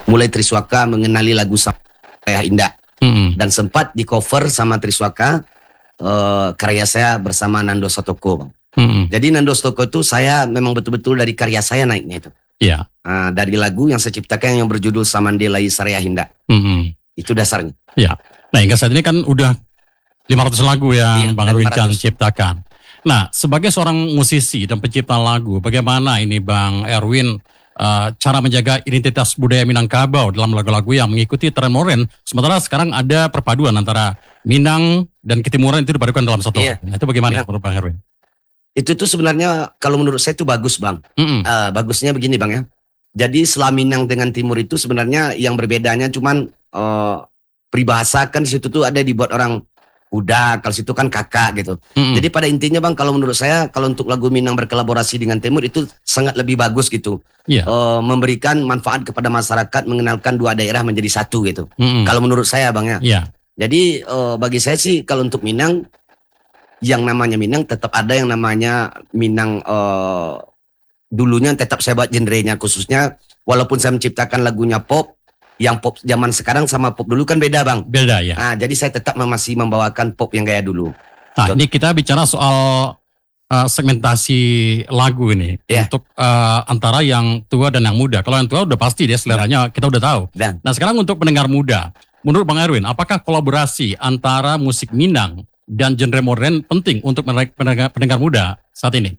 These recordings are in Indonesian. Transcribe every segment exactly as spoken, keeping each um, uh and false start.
mulai Triswaka mengenali lagu Saya Indah. Mm-hmm. Dan sempat di cover sama Triswaka uh, karya saya bersama Nando Sotoko, Bang. Mm-hmm. Jadi Nando Sotoko itu saya memang betul-betul dari karya saya naiknya itu. Iya. Yeah. Uh, dari lagu yang saya ciptakan yang berjudul Samandelai Saya Indah. Mm-hmm. Itu dasarnya. Iya. Nah, hingga saat ini kan udah lima ratus lagu yang yeah, Bang Erwin Chan ciptakan. Nah, sebagai seorang musisi dan pencipta lagu, bagaimana ini Bang Erwin Uh, cara menjaga identitas budaya Minangkabau dalam lagu-lagu yang mengikuti tren modern, sementara sekarang ada perpaduan antara Minang dan Ketimuran itu dipadukan dalam satu. Iya. Nah, itu bagaimana ya, menurut Bang Erwin? Itu tuh sebenarnya kalau menurut saya itu bagus, Bang. Mm-hmm. Uh, bagusnya begini, Bang ya. Jadi setelah Minang dengan Timur itu sebenarnya yang berbedanya cuman uh, peribahasa kan di situ tuh ada dibuat orang udah, kalau situ kan kakak gitu. Mm-hmm. Jadi pada intinya Bang, kalau menurut saya kalau untuk lagu Minang berkolaborasi dengan Timur itu sangat lebih bagus gitu. Yeah. Uh, memberikan manfaat kepada masyarakat, mengenalkan dua daerah menjadi satu gitu. Mm-hmm. Kalau menurut saya Bang ya. Yeah. Jadi uh, bagi saya sih kalau untuk Minang, yang namanya Minang tetap ada yang namanya Minang uh, dulunya tetap saya buat genrenya khususnya, walaupun saya menciptakan lagunya pop. Yang pop zaman sekarang sama pop dulu kan beda Bang. Beda ya. Nah, jadi saya tetap masih membawakan pop yang gaya dulu. Nah, ini kita bicara soal uh, segmentasi lagu ini. Yeah. Untuk uh, antara yang tua dan yang muda. Kalau yang tua udah pasti dia seleranya kita udah tahu. Dan. Nah, sekarang untuk pendengar muda. Menurut Bang Erwin, apakah kolaborasi antara musik Minang dan genre modern penting untuk pendengar, pendengar muda saat ini?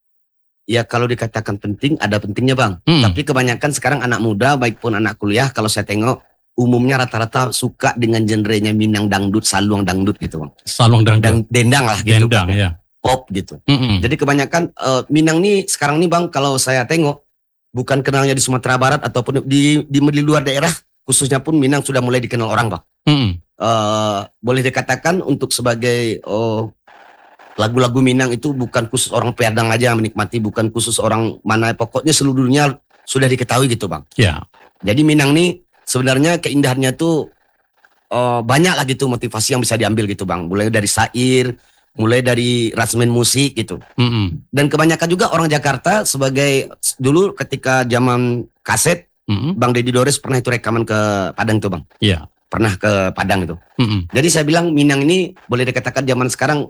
Ya kalau dikatakan penting, ada pentingnya Bang. Hmm. Tapi kebanyakan sekarang anak muda, baik pun anak kuliah, kalau saya tengok, umumnya rata-rata suka dengan genrenya Minang dangdut, saluang dangdut gitu Bang. Saluang dangdut. Dan dendang lah gitu. Dendang ya. Pop gitu. Hmm. Jadi kebanyakan uh, Minang nih sekarang nih Bang, kalau saya tengok, bukan kenalnya di Sumatera Barat ataupun di, di, di luar daerah, khususnya pun Minang sudah mulai dikenal orang Bang. Hmm. Uh, boleh dikatakan untuk sebagai... Uh, lagu-lagu Minang itu bukan khusus orang Padang aja menikmati, bukan khusus orang mana, pokoknya seluruh dunia sudah diketahui gitu Bang. Ya. Yeah. Jadi Minang nih sebenarnya keindahannya tuh uh, banyak lah gitu motivasi yang bisa diambil gitu Bang. Mulai dari syair, mulai dari rasmen musik gitu. Mm-hmm. Dan kebanyakan juga orang Jakarta sebagai dulu ketika zaman kaset, mm-hmm. Bang Deddy Dores pernah itu rekaman ke Padang tuh Bang. Iya. Yeah. Pernah ke Padang itu. Mm-hmm. Jadi saya bilang Minang ini boleh dikatakan zaman sekarang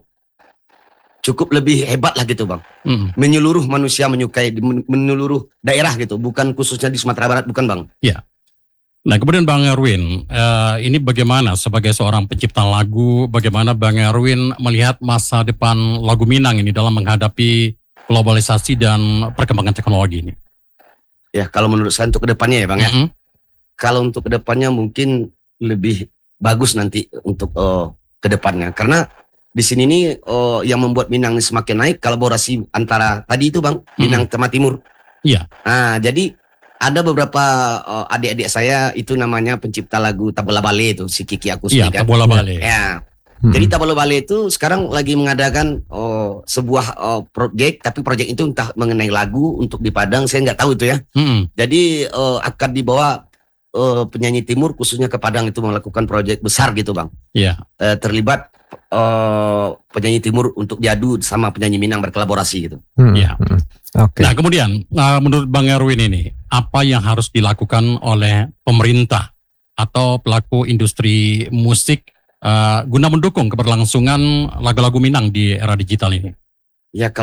cukup lebih hebat lah gitu Bang. Mm. Menyeluruh manusia menyukai, menyeluruh daerah gitu. Bukan khususnya di Sumatera Barat, bukan Bang. Iya. Nah kemudian Bang Erwin, uh, ini bagaimana sebagai seorang pencipta lagu, bagaimana Bang Erwin melihat masa depan lagu Minang ini dalam menghadapi globalisasi dan perkembangan teknologi ini? Ya kalau menurut saya untuk kedepannya ya Bang mm-hmm. ya. Kalau untuk kedepannya mungkin lebih bagus nanti untuk uh, kedepannya. Karena di sini nih oh, yang membuat Minang ini semakin naik kolaborasi antara tadi itu Bang, Minang sama Timur. Iya. Nah, jadi ada beberapa oh, adik-adik saya itu namanya pencipta lagu Tabola Bale itu, si Kiki Akustik. Iya, Tabola Bale. Ya. Hmm. Jadi Tabola Bale itu sekarang lagi mengadakan oh, sebuah oh, proyek, tapi proyek itu entah mengenai lagu untuk di Padang, saya nggak tahu itu ya. Hmm. Jadi oh, akan dibawa oh, penyanyi Timur khususnya ke Padang itu melakukan proyek besar gitu Bang. Iya. Eh, terlibat Uh, penyanyi Timur untuk diadu sama penyanyi Minang berkolaborasi gitu. Hmm, ya. Hmm, okay. Nah kemudian uh, menurut Bang Erwin ini apa yang harus dilakukan oleh pemerintah atau pelaku industri musik uh, guna mendukung keberlangsungan lagu-lagu Minang di era digital ini? Ya kalau